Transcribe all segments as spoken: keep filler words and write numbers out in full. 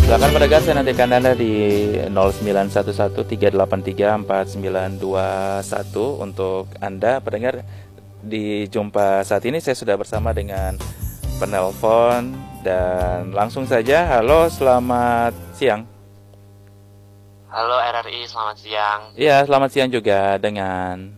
Silakan pendengar, saya nantikan Anda di nol sembilan satu satu tiga delapan tiga empat sembilan dua satu untuk Anda pendengar. Di jumpa saat ini saya sudah bersama dengan penelpon dan langsung saja. Halo, selamat siang. Halo R R I, selamat siang. Iya, selamat siang juga dengan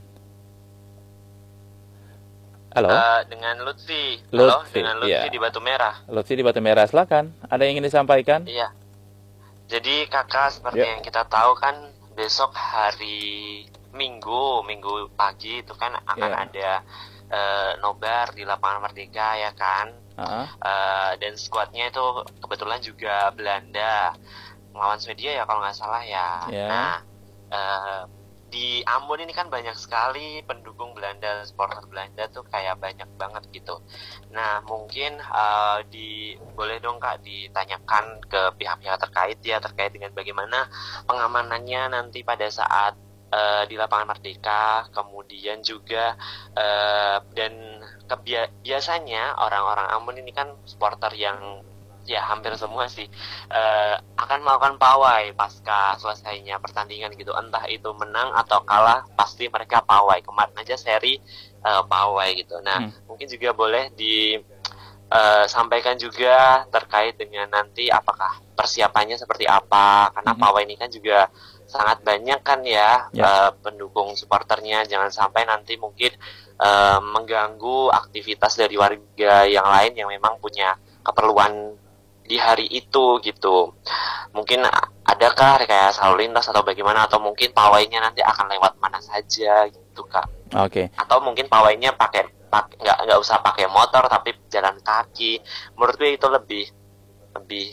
Halo, Eh, dengan Lutfi. Halo, Lutfi. dengan Lutfi Iya, di Batu Merah. Lutfi di Batu Merah. Silakan. Ada yang ingin disampaikan? Iya. Jadi kakak, seperti Yuk. yang kita tahu kan, besok hari Minggu, Minggu pagi itu kan akan Iya. ada eh, nobar di Lapangan Merdeka ya kan. Ah, Eh, dan skuadnya itu kebetulan juga Belanda melawan Swedia ya kalau nggak salah ya. ya. Nah, eh, di Ambon ini kan banyak sekali pendukung Belanda, supporter Belanda tuh kayak banyak banget gitu. Nah, mungkin eh, di boleh dong Kak ditanyakan ke pihak-pihak terkait ya terkait dengan bagaimana pengamanannya nanti pada saat eh, di Lapangan Merdeka, kemudian juga eh, dan kebia- biasanya orang-orang Ambon ini kan supporter yang ya hampir semua sih eh, akan melakukan pawai pasca selesainya pertandingan gitu, entah itu menang atau kalah pasti mereka pawai. Kemarin aja seri eh, pawai gitu. Nah, Hmm. mungkin juga boleh disampaikan juga terkait dengan nanti apakah persiapannya seperti apa, karena Mhm. pawai ini kan juga sangat banyak kan ya, Ya. eh, pendukung supporternya. Jangan sampai nanti mungkin eh, mengganggu aktivitas dari warga yang lain yang memang punya keperluan di hari itu gitu. Mungkin adakah rekayasa lalu lintas atau bagaimana, atau mungkin pawainya nanti akan lewat mana saja gitu Kak? Oke. Atau mungkin pawainya pakai pak nggak nggak usah pakai motor tapi jalan kaki. Menurut gue itu lebih lebih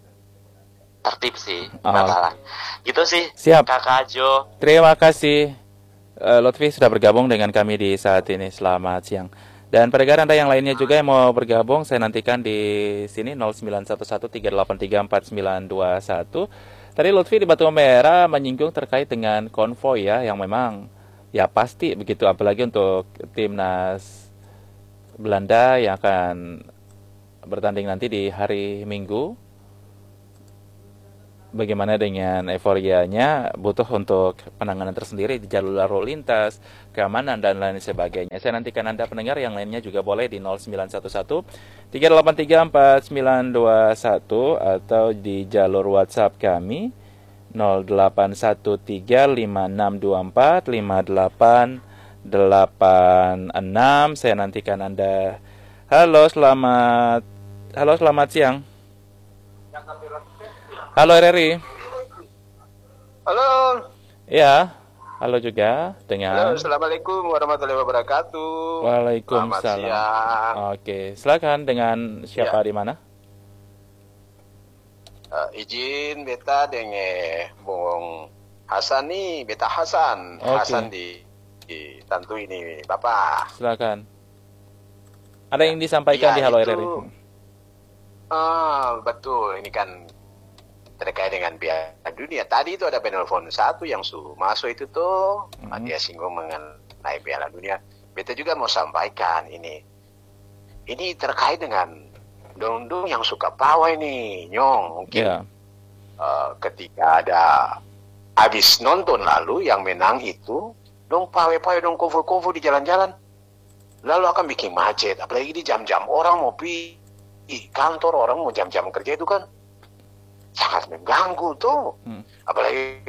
tertib sih Oh. bakalan. Gitu sih Siap. Kakak Jo. Terima kasih. Eh, Lutfi sudah bergabung dengan kami di saat ini. Selamat siang. Dan pendengar Anda yang lainnya juga yang mau bergabung, saya nantikan di sini nol sembilan satu satu tiga delapan tiga empat sembilan dua satu. Tadi Lutfi di Batu Merah menyinggung terkait dengan konvoy ya, yang memang ya pasti begitu, apalagi untuk timnas Belanda yang akan bertanding nanti di hari Minggu. Bagaimana dengan euforianya, butuh untuk penanganan tersendiri di jalur lalu lintas, keamanan, dan lain sebagainya. Saya nantikan Anda pendengar yang lainnya juga boleh di nol sembilan satu satu tiga delapan tiga empat sembilan dua satu atau di jalur WhatsApp kami nol delapan satu tiga lima enam dua empat lima delapan delapan enam. Saya nantikan Anda. Halo, selamat Halo, selamat siang. Halo R R I. Halo. Ya, halo juga dengan Halo, Assalamualaikum warahmatullahi wabarakatuh. Waalaikumsalam. Selamat siang. Oke, silakan dengan siapa Ya. di mana? Eh, izin beta dengan Bung Hasan nih, beta Hasan. Oke. Hasan di, di tentu ini, Bapak. Silakan. Ada yang disampaikan di Ya, Halo itu- R R I? Ah, betul. Ini kan terkait dengan Piala Dunia. Tadi itu ada penelpon satu yang suruh masuk itu tuh, Mhm. dia singgung mengenai Piala Dunia. Beta juga mau sampaikan ini. Ini terkait dengan dong-dong yang suka pawai nih, Nyong. Mungkin Ya. eh, ketika ada habis nonton lalu yang menang itu, dong pawai-pawai dong konvoy-konvoy di jalan-jalan. Lalu akan bikin macet, apalagi di jam-jam orang mau pi kantor, orang mau jam-jam kerja itu kan sangat mengganggu tuh. Hmm. Apalagi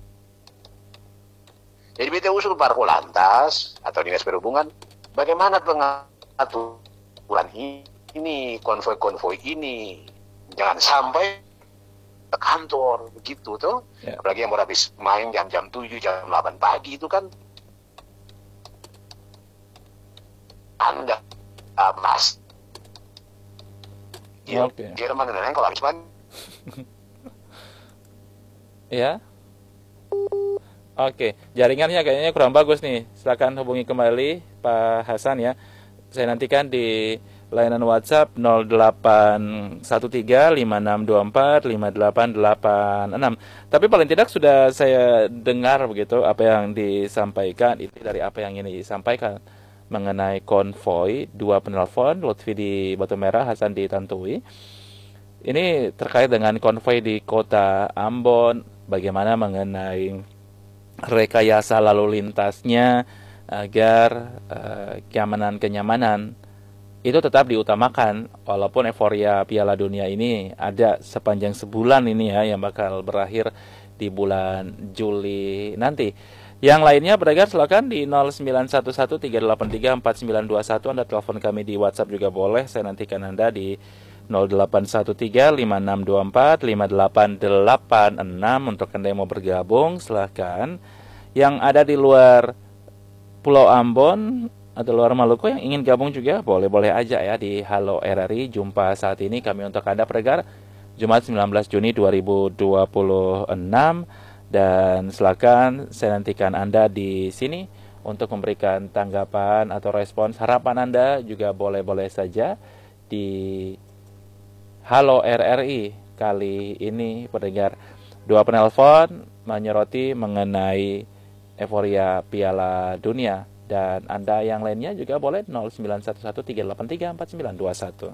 jadi beta usul para lantas atau dinas perhubungan bagaimana pengaturan ini, konvoy-konvoy ini jangan sampai ke kantor begitu tuh. Ya. Apalagi yang mau habis main jam-jam tujuh, jam delapan pagi itu kan Anda uh, mas Jer- Oke. Jerman dan lain-lain kalau habis main Ya. Oke, jaringannya kayaknya kurang bagus nih. Silakan hubungi kembali Pak Hasan ya. Saya nantikan di layanan WhatsApp nol delapan satu tiga lima enam dua empat lima delapan delapan enam. Tapi paling tidak sudah saya dengar begitu apa yang disampaikan, itu dari apa yang ini disampaikan mengenai konvoy. Dua penelpon, Lutfi di Batu Merah, Hasan di Tantui. Ini terkait dengan konvoi di kota Ambon, bagaimana mengenai rekayasa lalu lintasnya agar uh, kenyamanan-kenyamanan itu tetap diutamakan, walaupun euforia Piala Dunia ini ada sepanjang sebulan ini ya, yang bakal berakhir di bulan Juli nanti. Yang lainnya pendengar silakan di nol sembilan satu satu tiga delapan tiga empat sembilan dua satu, Anda telepon kami di WhatsApp juga boleh. Saya nantikan Anda di nol delapan satu tiga lima enam dua empat lima delapan delapan enam untuk Anda yang mau bergabung silakan. Yang ada di luar Pulau Ambon atau luar Maluku yang ingin gabung juga boleh-boleh aja ya di Halo R R I. Jumpa saat ini kami untuk Anda pendengar Jumat sembilan belas Juni dua ribu dua puluh enam. Dan silakan saya nantikan Anda di sini untuk memberikan tanggapan atau respons. Harapan Anda juga boleh-boleh saja di Halo R R I kali ini pendengar. Dua penelpon menyoroti mengenai euforia Piala Dunia. Dan Anda yang lainnya juga boleh nol sembilan satu satu tiga delapan tiga empat sembilan dua satu.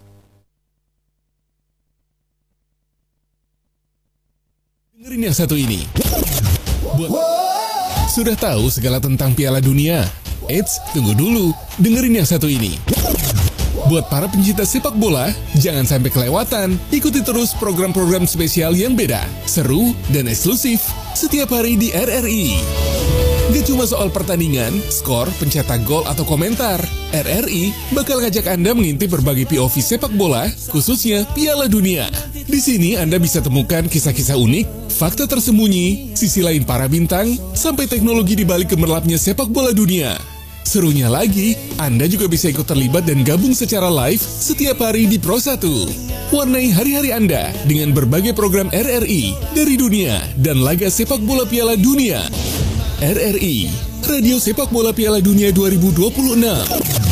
Dengerin yang satu ini. Buat... Sudah tahu segala tentang Piala Dunia? Eits, tunggu dulu. Dengerin yang satu ini. Buat para pencinta sepak bola, jangan sampai kelewatan. Ikuti terus program-program spesial yang beda, seru, dan eksklusif setiap hari di R R I. Gak cuma soal pertandingan, skor, pencetak gol, atau komentar. R R I bakal ngajak Anda mengintip berbagai P O V sepak bola, khususnya Piala Dunia. Di sini Anda bisa temukan kisah-kisah unik, fakta tersembunyi, sisi lain para bintang, sampai teknologi di balik gemerlapnya sepak bola dunia. Serunya lagi, Anda juga bisa ikut terlibat dan gabung secara live setiap hari di Pro satu. Warnai hari-hari Anda dengan berbagai program R R I dari dunia dan laga sepak bola Piala Dunia. R R I, Radio Sepak Bola Piala Dunia dua ribu dua puluh enam.